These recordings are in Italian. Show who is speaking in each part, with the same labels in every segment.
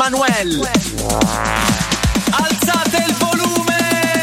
Speaker 1: Manuel. Alzate il volume.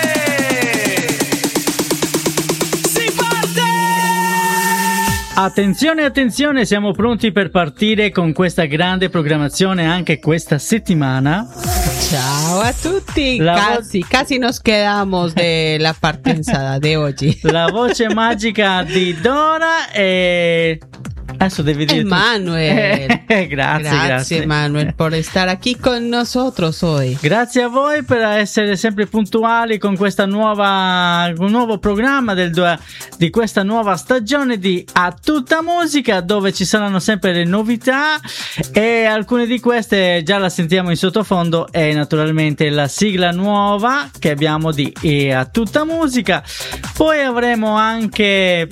Speaker 1: Si parte!
Speaker 2: Attenzione, attenzione, siamo pronti per partire con questa grande programmazione anche questa settimana.
Speaker 3: Ciao a tutti, casi nos quedamos de la partenza de oggi.
Speaker 2: La voce magica di Dora e... Adesso devi dire
Speaker 3: Emanuel.
Speaker 2: Grazie
Speaker 3: Emanuel por estar aquí con nosotros hoy.
Speaker 2: Grazie a voi per essere sempre puntuali con questa un nuovo programma di questa nuova stagione di A Tutta Musica, dove ci saranno sempre le novità e alcune di queste già la sentiamo in sottofondo e naturalmente la sigla nuova che abbiamo di A Tutta Musica. Poi avremo anche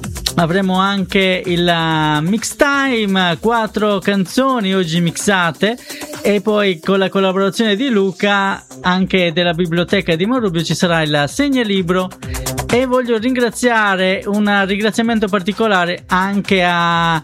Speaker 2: il mix time, 4 canzoni oggi mixate, e poi con la collaborazione di Luca anche della biblioteca di Marubio ci sarà il segnalibro. E voglio ringraziare un ringraziamento particolare anche a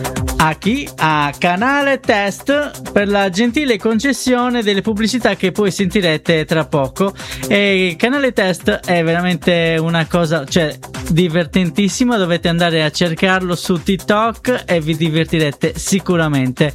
Speaker 2: Canale Test per la gentile concessione delle pubblicità che poi sentirete tra poco. E Canale Test è veramente una cosa, divertentissima. Dovete andare a cercarlo su TikTok e vi divertirete sicuramente.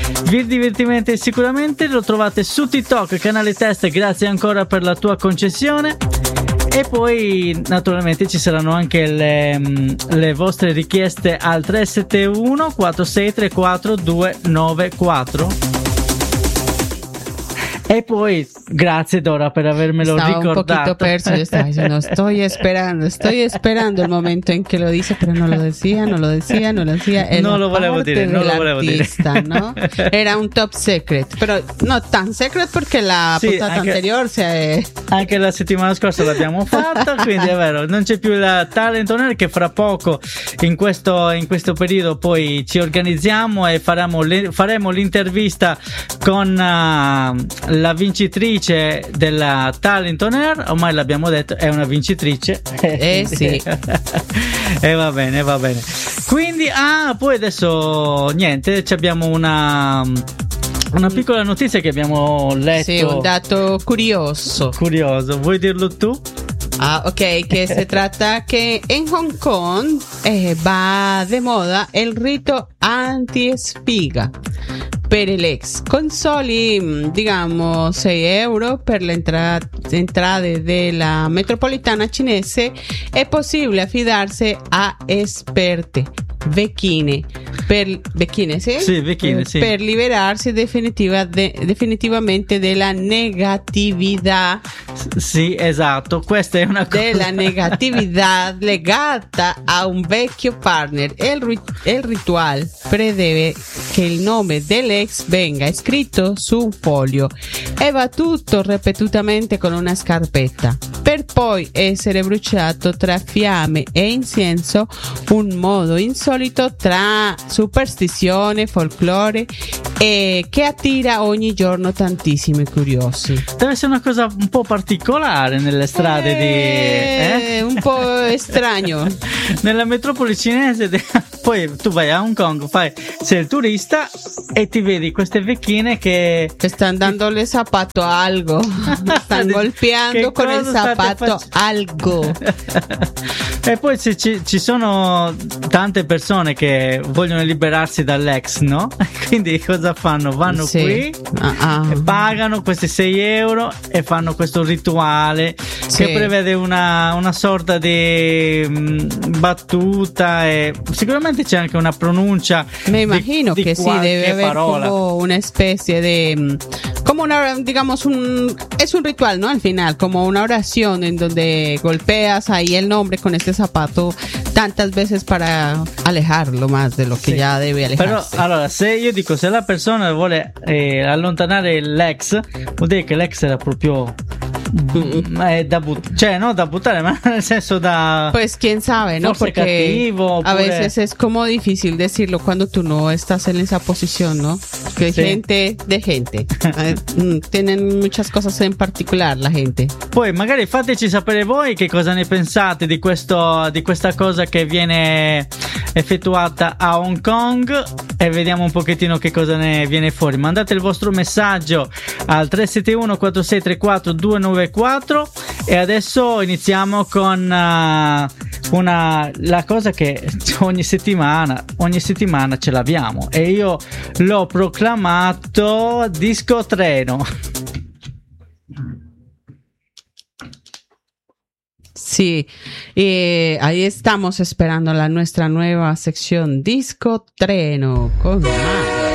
Speaker 2: Lo trovate su TikTok, Canale Test. Grazie ancora per la tua concessione. E poi naturalmente ci saranno anche le vostre richieste al 371 4634 294. E poi grazie Dora per avermelo ricordato.
Speaker 3: Un poquito perso, yo estaba diciendo estoy esperando el momento en que lo dice, pero no lo decía.
Speaker 2: No lo volevo dire,
Speaker 3: ¿no? Era un top secret, pero no tan secret porque la puntata anterior
Speaker 2: anche la settimana scorsa l'abbiamo fatta, quindi è vero, non c'è più la Talent On Air, che fra poco in questo periodo poi ci organizziamo e faremo l'intervista con la vincitrice della Talent On Air. Ormai l'abbiamo detto, è una vincitrice.
Speaker 3: Sì.
Speaker 2: E va bene. Quindi poi adesso niente, abbiamo una piccola notizia che abbiamo letto.
Speaker 3: Sì, un dato curioso.
Speaker 2: Vuoi dirlo tu?
Speaker 3: Ok, que se trata que en Hong Kong va de moda el rito anti-spiga per el ex, con soli, digamos, 6 euro per le entrate della metropolitana cinese è possibile affidarsi a esperte vecchine sì?
Speaker 2: Sì, vecchine, sì.
Speaker 3: Per liberarsi definitivamente della negatività.
Speaker 2: Sì, esatto, questa è una cosa
Speaker 3: della negatività legata a un vecchio partner. El ritual prevede che il nome dell'ex venga scritto su un foglio e battuto ripetutamente con una scarpetta, per poi essere bruciato tra fiamme e incenso, un modo insolito tra superstizione, folklore e che attira ogni giorno tantissimi curiosi.
Speaker 2: Deve essere una cosa un po' particolare nelle strade
Speaker 3: un po' strano.
Speaker 2: Nella metropoli cinese poi tu vai a Hong Kong, sei il turista e ti vedi queste vecchine che
Speaker 3: stanno dando le zapato algo, stanno golpeando con il zapato algo.
Speaker 2: E poi ci sono tante persone che vogliono liberarsi dall'ex, no? Quindi cosa fanno? Vanno qui e pagano questi 6 euro e fanno questo rituale che prevede una sorta di battuta, e sicuramente c'è anche una pronuncia.
Speaker 3: Me imagino
Speaker 2: di
Speaker 3: che sì, deve haber
Speaker 2: parola.
Speaker 3: Como una especie de como una, digamos, es un ritual, ¿no? Al final, como una oración en donde golpeas ahí el nombre con este zapato tantas veces para alejarlo más de lo che già deve alejarsi.
Speaker 2: Però allora, se la persona vuole allontanare l'ex, vuol dire che l'ex era proprio da buttare, ma nel senso
Speaker 3: pues quién sabe, ¿no? Porque
Speaker 2: cattivo,
Speaker 3: a veces es como difícil decirlo cuando tú no estás en esa posición, ¿no? Que gente tienen muchas cosas en particular la gente.
Speaker 2: Poi magari fateci sapere voi che cosa ne pensate di questa cosa che viene effettuata a Hong Kong, e vediamo un pochettino che cosa ne viene fuori. Mandate il vostro messaggio al 371 4634 294 e adesso iniziamo con la cosa che ogni settimana ce l'abbiamo, e io l'ho proclamato disco treno.
Speaker 3: Sí, ahí estamos esperando nuestra nueva sección Disco Treno con más.